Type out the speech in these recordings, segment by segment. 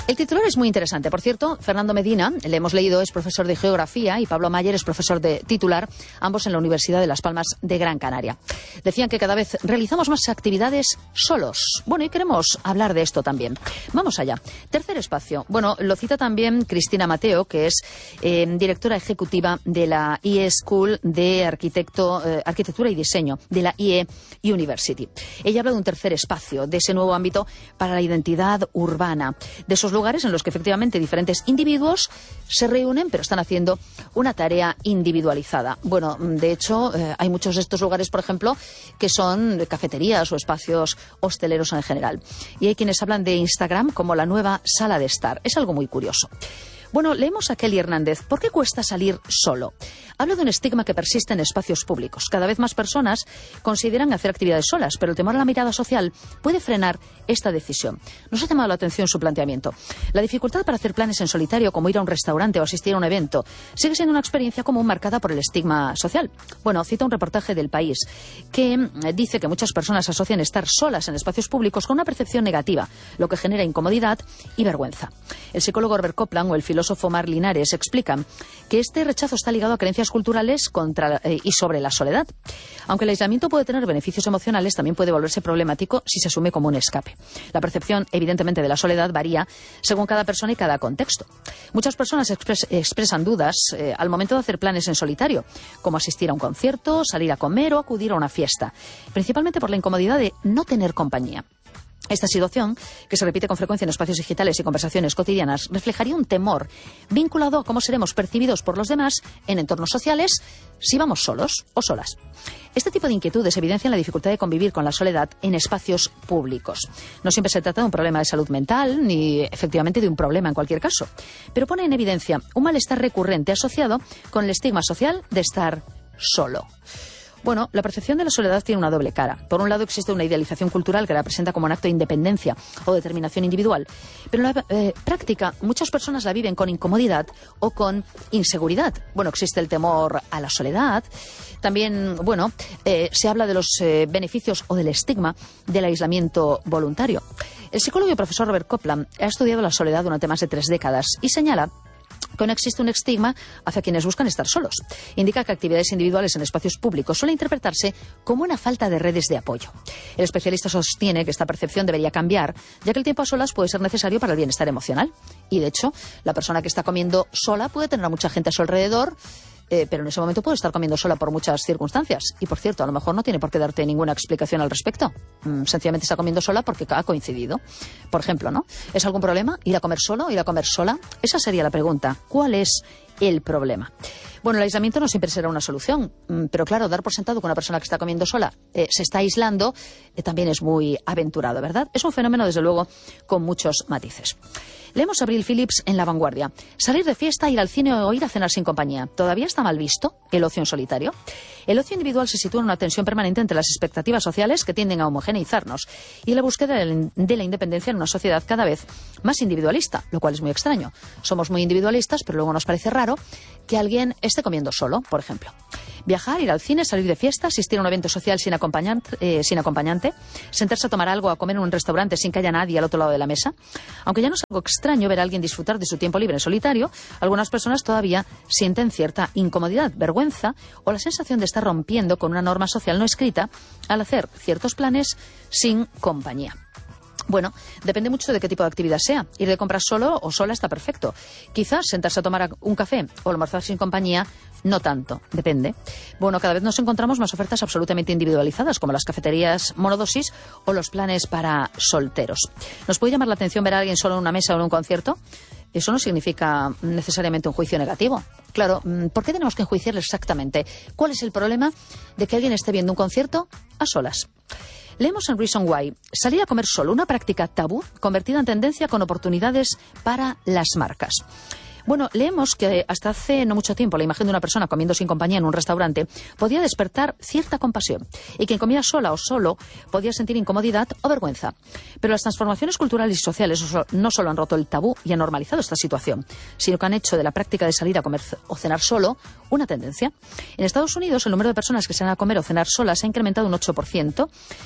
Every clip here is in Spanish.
El titular es muy interesante. Por cierto, Fernando Medina, le hemos leído, es profesor de Geografía, y Pablo Mayer es profesor de titular, ambos en la Universidad de Las Palmas de Gran Canaria. Decían que cada vez realizamos más actividades solos. Bueno, y queremos hablar de esto también. Vamos allá. Tercer espacio. Bueno, lo cita también Cristina Mateo, que es directora ejecutiva de la IE School de Arquitectura y Diseño, de la IE University. Ella habla de un tercer espacio, de ese nuevo ámbito para la identidad urbana, de esos lugares en los que efectivamente diferentes individuos se reúnen, pero están haciendo una tarea individualizada. Bueno, de hecho, hay muchos de estos lugares, por ejemplo, que son cafeterías o espacios hosteleros en general. Y hay quienes hablan de Instagram como la nueva sala de estar. Es algo muy curioso. Bueno, leemos a Kelly Hernández. ¿Por qué cuesta salir solo? Hablo de un estigma que persiste en espacios públicos. Cada vez más personas consideran hacer actividades solas, pero el temor a la mirada social puede frenar esta decisión. Nos ha llamado la atención su planteamiento. La dificultad para hacer planes en solitario, como ir a un restaurante o asistir a un evento, sigue siendo una experiencia común marcada por el estigma social. Bueno, cita un reportaje del País que dice que muchas personas asocian estar solas en espacios públicos con una percepción negativa, lo que genera incomodidad y vergüenza. El psicólogo Robert Copland o el filósofo Mar Linares explican que este rechazo está ligado a creencias culturales y sobre la soledad. Aunque el aislamiento puede tener beneficios emocionales, también puede volverse problemático si se asume como un escape. La percepción, evidentemente, de la soledad varía según cada persona y cada contexto. Muchas personas expresan dudas al momento de hacer planes en solitario, como asistir a un concierto, salir a comer o acudir a una fiesta, principalmente por la incomodidad de no tener compañía. Esta situación, que se repite con frecuencia en espacios digitales y conversaciones cotidianas, reflejaría un temor vinculado a cómo seremos percibidos por los demás en entornos sociales si vamos solos o solas. Este tipo de inquietudes evidencian la dificultad de convivir con la soledad en espacios públicos. No siempre se trata de un problema de salud mental, ni efectivamente de un problema en cualquier caso, pero pone en evidencia un malestar recurrente asociado con el estigma social de estar solo. Bueno, la percepción de la soledad tiene una doble cara. Por un lado existe una idealización cultural que la presenta como un acto de independencia o determinación individual, pero en la práctica muchas personas la viven con incomodidad o con inseguridad. Bueno, existe el temor a la soledad. También, se habla de los beneficios o del estigma del aislamiento voluntario. El psicólogo y profesor Robert Copland ha estudiado la soledad durante más de 3 décadas y señala que no existe un estigma hacia quienes buscan estar solos. Indica que actividades individuales en espacios públicos suele interpretarse como una falta de redes de apoyo. El especialista sostiene que esta percepción debería cambiar, ya que el tiempo a solas puede ser necesario para el bienestar emocional. Y, de hecho, la persona que está comiendo sola puede tener a mucha gente a su alrededor, pero en ese momento puede estar comiendo sola por muchas circunstancias. Y, por cierto, a lo mejor no tiene por qué darte ninguna explicación al respecto. Sencillamente está comiendo sola porque ha coincidido. Por ejemplo, ¿no? ¿Es algún problema ir a comer solo, ir a comer sola? Esa sería la pregunta. ¿Cuál es el problema? Bueno, el aislamiento no siempre será una solución, pero claro, dar por sentado que una persona que está comiendo sola se está aislando también es muy aventurado, ¿verdad? Es un fenómeno, desde luego, con muchos matices. Leemos a Abril Phillips en La Vanguardia. Salir de fiesta, ir al cine o ir a cenar sin compañía. ¿Todavía está mal visto el ocio en solitario? El ocio individual se sitúa en una tensión permanente entre las expectativas sociales que tienden a homogeneizarnos y la búsqueda de la independencia en una sociedad cada vez más individualista, lo cual es muy extraño. Somos muy individualistas, pero luego nos parece raro que alguien esté comiendo solo, por ejemplo. Viajar, ir al cine, salir de fiesta, asistir a un evento social sin acompañante, sentarse a tomar algo, a comer en un restaurante sin que haya nadie al otro lado de la mesa. Aunque ya no es algo extraño ver a alguien disfrutar de su tiempo libre en solitario, algunas personas todavía sienten cierta incomodidad, vergüenza o la sensación de estar rompiendo con una norma social no escrita al hacer ciertos planes sin compañía. Bueno, depende mucho de qué tipo de actividad sea. Ir de compras solo o sola está perfecto. Quizás sentarse a tomar un café o almorzar sin compañía, no tanto. Depende. Bueno, cada vez nos encontramos más ofertas absolutamente individualizadas, como las cafeterías monodosis o los planes para solteros. ¿Nos puede llamar la atención ver a alguien solo en una mesa o en un concierto? Eso no significa necesariamente un juicio negativo. Claro, ¿por qué tenemos que enjuiciarle exactamente? ¿Cuál es el problema de que alguien esté viendo un concierto a solas? Leemos en Reason Why, salir a comer solo, una práctica tabú convertida en tendencia con oportunidades para las marcas. Bueno, leemos que hasta hace no mucho tiempo la imagen de una persona comiendo sin compañía en un restaurante podía despertar cierta compasión y quien comía sola o solo podía sentir incomodidad o vergüenza. Pero las transformaciones culturales y sociales no solo han roto el tabú y han normalizado esta situación, sino que han hecho de la práctica de salir a comer o cenar solo una tendencia. En Estados Unidos, el número de personas que salen a comer o cenar solas ha incrementado un 8%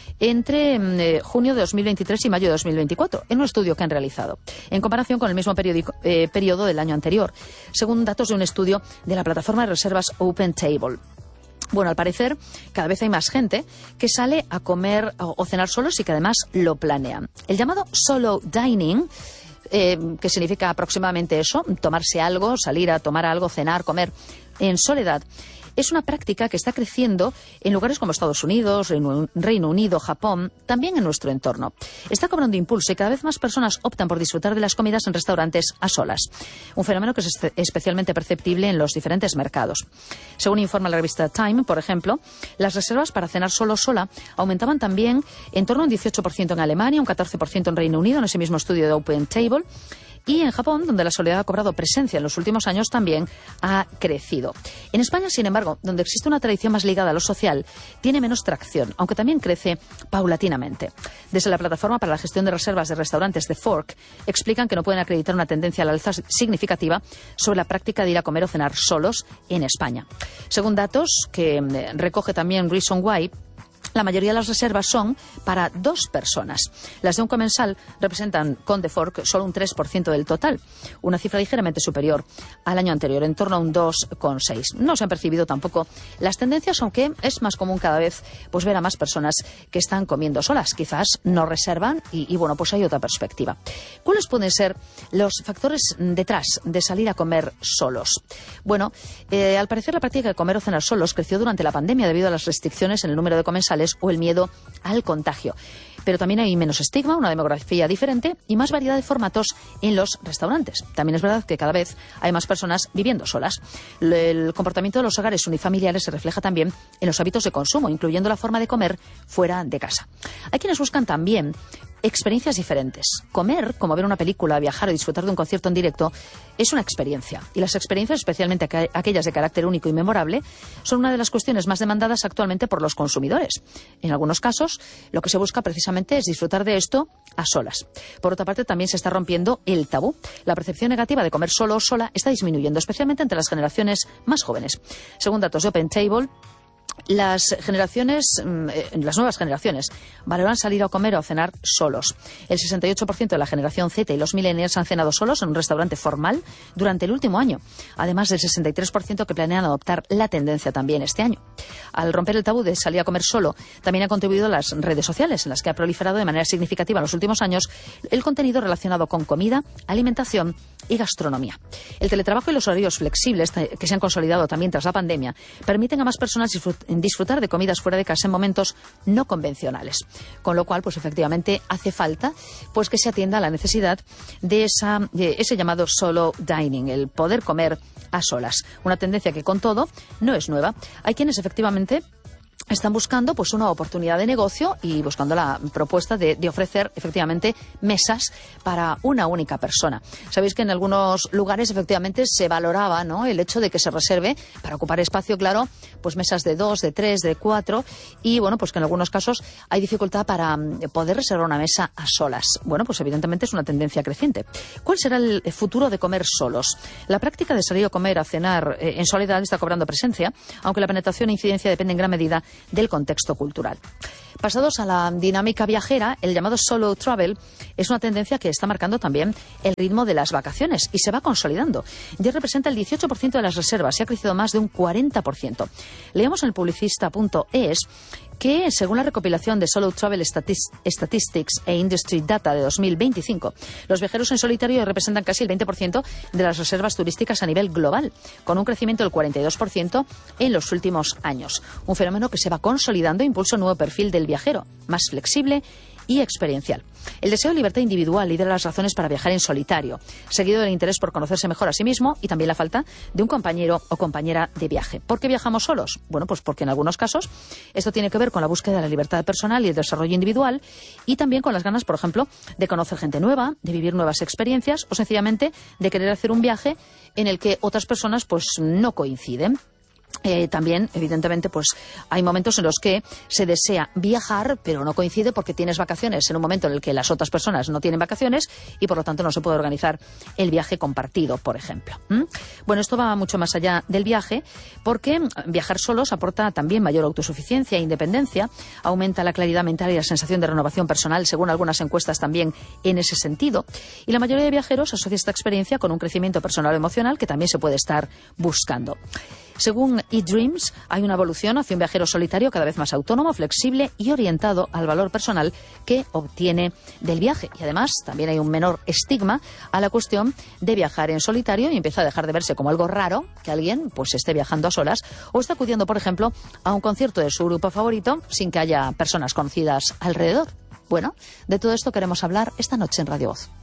entre junio de 2023 y mayo de 2024, en un estudio que han realizado, en comparación con el mismo periodo del año anterior, según datos de un estudio de la plataforma de reservas OpenTable. Bueno, al parecer, cada vez hay más gente que sale a comer o cenar solos y que además lo planean. El llamado solo dining, que significa aproximadamente eso, tomarse algo, salir a tomar algo, cenar, comer en soledad, es una práctica que está creciendo en lugares como Estados Unidos, Reino Unido, Japón, también en nuestro entorno. Está cobrando impulso y cada vez más personas optan por disfrutar de las comidas en restaurantes a solas. Un fenómeno que es especialmente perceptible en los diferentes mercados. Según informa la revista Time, por ejemplo, las reservas para cenar solo o sola aumentaban también en torno a un 18% en Alemania, un 14% en Reino Unido, en ese mismo estudio de OpenTable. Y en Japón, donde la soledad ha cobrado presencia en los últimos años, también ha crecido. En España, sin embargo, donde existe una tradición más ligada a lo social, tiene menos tracción, aunque también crece paulatinamente. Desde la plataforma para la gestión de reservas de restaurantes de Fork, explican que no pueden acreditar una tendencia a la alza significativa sobre la práctica de ir a comer o cenar solos en España. Según datos que recoge también Reason Why, la mayoría de las reservas son para 2 personas. Las de un comensal representan con The Fork solo un 3% del total, una cifra ligeramente superior al año anterior, en torno a un 2,6%. No se han percibido tampoco las tendencias, aunque es más común cada vez pues ver a más personas que están comiendo solas. Quizás no reservan y bueno, pues hay otra perspectiva. ¿Cuáles pueden ser los factores detrás de salir a comer solos? Bueno, al parecer la práctica de comer o cenar solos creció durante la pandemia debido a las restricciones en el número de comensales o el miedo al contagio. Pero también hay menos estigma, una demografía diferente y más variedad de formatos en los restaurantes. También es verdad que cada vez hay más personas viviendo solas. El comportamiento de los hogares unifamiliares se refleja también en los hábitos de consumo, incluyendo la forma de comer fuera de casa. Hay quienes buscan también experiencias diferentes. Comer, como ver una película, viajar o disfrutar de un concierto en directo, es una experiencia. Y las experiencias, especialmente aquellas de carácter único y memorable, son una de las cuestiones más demandadas actualmente por los consumidores. En algunos casos, lo que se busca precisamente es disfrutar de esto a solas. Por otra parte, también se está rompiendo el tabú. La percepción negativa de comer solo o sola está disminuyendo, especialmente entre las generaciones más jóvenes. Según datos de OpenTable, las nuevas generaciones valoran salir a comer o a cenar solos. El 68% de la generación Z y los millennials han cenado solos en un restaurante formal durante el último año, además del 63% que planean adoptar la tendencia también este año. Al romper el tabú de salir a comer solo, también han contribuido las redes sociales, en las que ha proliferado de manera significativa en los últimos años el contenido relacionado con comida, alimentación y gastronomía. El teletrabajo y los horarios flexibles, que se han consolidado también tras la pandemia, permiten a más personas disfrutar de comidas fuera de casa en momentos no convencionales. Con lo cual, pues efectivamente hace falta pues que se atienda a la necesidad de ese llamado solo dining, el poder comer a solas. Una tendencia que, con todo, no es nueva. Hay quienes efectivamente están buscando pues una oportunidad de negocio y buscando la propuesta de ofrecer efectivamente mesas para una única persona. Sabéis que en algunos lugares efectivamente se valoraba, ¿no?, el hecho de que se reserve para ocupar espacio, claro, pues mesas de 2, de 3, de 4 y bueno, pues que en algunos casos hay dificultad para poder reservar una mesa a solas. Bueno, pues evidentemente es una tendencia creciente. ¿Cuál será el futuro de comer solos? La práctica de salir a comer, a cenar en soledad está cobrando presencia, aunque la penetración e incidencia depende en gran medida del contexto cultural. Pasados a la dinámica viajera, el llamado solo travel es una tendencia que está marcando también el ritmo de las vacaciones y se va consolidando. Ya representa el 18% de las reservas y ha crecido más de un 40%. Leemos en el publicista.es que, según la recopilación de Solo Travel Statistics e Industry Data de 2025, los viajeros en solitario representan casi el 20% de las reservas turísticas a nivel global, con un crecimiento del 42% en los últimos años. Un fenómeno que se va consolidando e impulsa un nuevo perfil del viajero, más flexible y experiencial. El deseo de libertad individual lidera las razones para viajar en solitario, seguido del interés por conocerse mejor a sí mismo y también la falta de un compañero o compañera de viaje. ¿Por qué viajamos solos? Bueno, pues porque en algunos casos esto tiene que ver con la búsqueda de la libertad personal y el desarrollo individual y también con las ganas, por ejemplo, de conocer gente nueva, de vivir nuevas experiencias o sencillamente de querer hacer un viaje en el que otras personas pues no coinciden. También, evidentemente, pues hay momentos en los que se desea viajar, pero no coincide porque tienes vacaciones en un momento en el que las otras personas no tienen vacaciones y, por lo tanto, no se puede organizar el viaje compartido, por ejemplo. Bueno, esto va mucho más allá del viaje porque viajar solos aporta también mayor autosuficiencia e independencia, aumenta la claridad mental y la sensación de renovación personal, según algunas encuestas también en ese sentido. Y la mayoría de viajeros asocia esta experiencia con un crecimiento personal o emocional que también se puede estar buscando. Según eDreams, hay una evolución hacia un viajero solitario cada vez más autónomo, flexible y orientado al valor personal que obtiene del viaje. Y además también hay un menor estigma a la cuestión de viajar en solitario y empieza a dejar de verse como algo raro que alguien pues esté viajando a solas o esté acudiendo, por ejemplo, a un concierto de su grupo favorito sin que haya personas conocidas alrededor. Bueno, de todo esto queremos hablar esta noche en Radio Voz.